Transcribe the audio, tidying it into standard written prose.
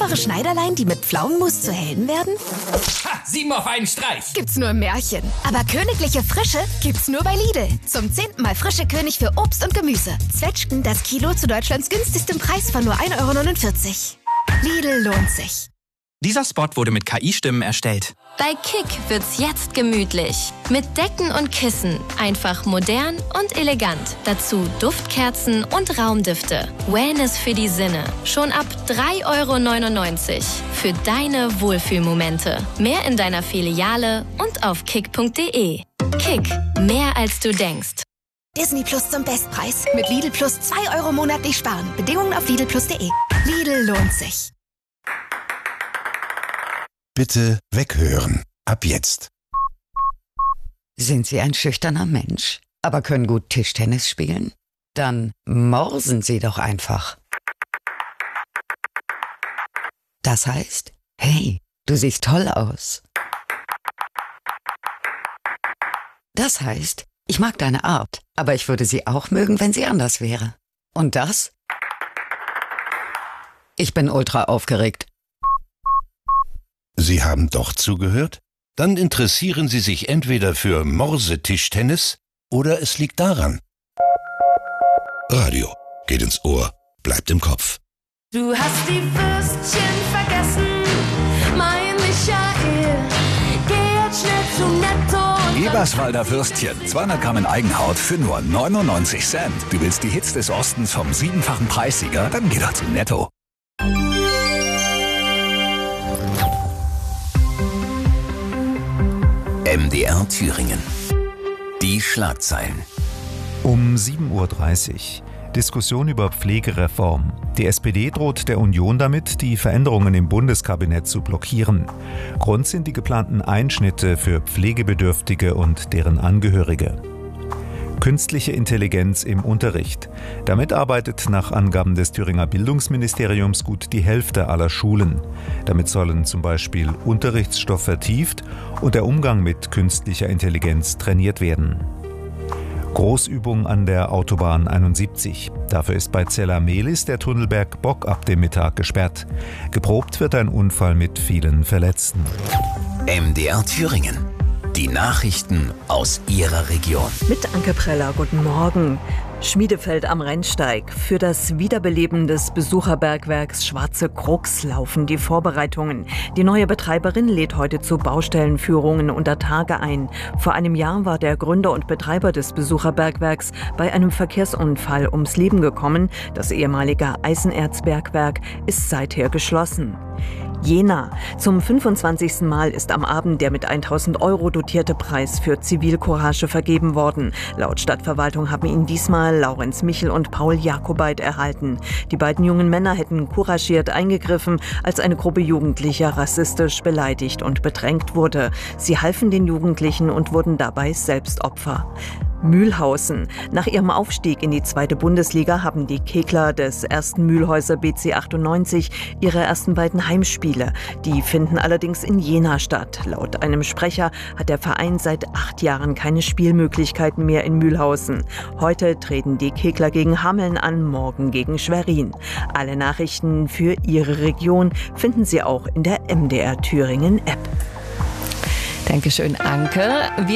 Clevere Schneiderlein, die mit Pflaumenmus zu Helden werden? Ha, 7 auf einen Streich. Gibt's nur im Märchen. Aber königliche Frische gibt's nur bei Lidl. Zum 10. Mal frische König für Obst und Gemüse. Zwetschgen das Kilo zu Deutschlands günstigstem Preis von nur 1,49 €. Lidl lohnt sich. Dieser Spot wurde mit KI-Stimmen erstellt. Bei Kick wird's jetzt gemütlich. Mit Decken und Kissen. Einfach modern und elegant. Dazu Duftkerzen und Raumdüfte. Wellness für die Sinne. Schon ab 3,99 € für deine Wohlfühlmomente. Mehr in deiner Filiale und auf kick.de. Kick, mehr als du denkst. Disney Plus zum Bestpreis. Mit Lidl Plus 2 € monatlich sparen. Bedingungen auf lidlplus.de. Lidl lohnt sich. Bitte weghören. Ab jetzt. Sind Sie ein schüchterner Mensch, aber können gut Tischtennis spielen? Dann morsen Sie doch einfach. Das heißt, hey, du siehst toll aus. Das heißt, ich mag deine Art, aber ich würde sie auch mögen, wenn sie anders wäre. Und das? Ich bin ultra aufgeregt. Sie haben doch zugehört? Dann interessieren Sie sich entweder für Morsetischtennis oder es liegt daran. Radio geht ins Ohr, bleibt im Kopf. Du hast die Würstchen vergessen, mein Michael. Geh jetzt schnell zu Netto. Eberswalder Würstchen, 200 Gramm in Eigenhaut für nur 99 Cent. Du willst die Hits des Ostens vom 7-fachen Preissieger? Dann geh doch zu Netto. MDR Thüringen. Die Schlagzeilen. Um 7:30 Uhr. Diskussion über Pflegereform. Die SPD droht der Union damit, die Veränderungen im Bundeskabinett zu blockieren. Grund sind die geplanten Einschnitte für Pflegebedürftige und deren Angehörige. Künstliche Intelligenz im Unterricht. Damit arbeitet nach Angaben des Thüringer Bildungsministeriums gut die Hälfte aller Schulen. Damit sollen zum Beispiel Unterrichtsstoff vertieft und der Umgang mit künstlicher Intelligenz trainiert werden. Großübung an der Autobahn 71. Dafür ist bei Zella-Mehlis der Tunnelberg Bock ab dem Mittag gesperrt. Geprobt wird ein Unfall mit vielen Verletzten. MDR Thüringen. Die Nachrichten aus Ihrer Region. Mit Anke Preller, guten Morgen. Schmiedefeld am Rennsteig. Für das Wiederbeleben des Besucherbergwerks Schwarze Krux laufen die Vorbereitungen. Die neue Betreiberin lädt heute zu Baustellenführungen unter Tage ein. Vor einem Jahr war der Gründer und Betreiber des Besucherbergwerks bei einem Verkehrsunfall ums Leben gekommen. Das ehemalige Eisenerzbergwerk ist seither geschlossen. Jena. Zum 25. Mal ist am Abend der mit 1.000 € dotierte Preis für Zivilcourage vergeben worden. Laut Stadtverwaltung haben ihn diesmal Laurenz Michel und Paul Jakobait erhalten. Die beiden jungen Männer hätten couragiert eingegriffen, als eine Gruppe Jugendlicher rassistisch beleidigt und bedrängt wurde. Sie halfen den Jugendlichen und wurden dabei selbst Opfer. Mühlhausen. Nach ihrem Aufstieg in die 2. Bundesliga haben die Kegler des 1. Mühlhäuser BC 98 ihre ersten beiden Heimspiele. Die finden allerdings in Jena statt. Laut einem Sprecher hat der Verein seit 8 Jahren keine Spielmöglichkeiten mehr in Mühlhausen. Heute treten die Kegler gegen Hameln an, morgen gegen Schwerin. Alle Nachrichten für Ihre Region finden Sie auch in der MDR Thüringen App. Dankeschön, Anke.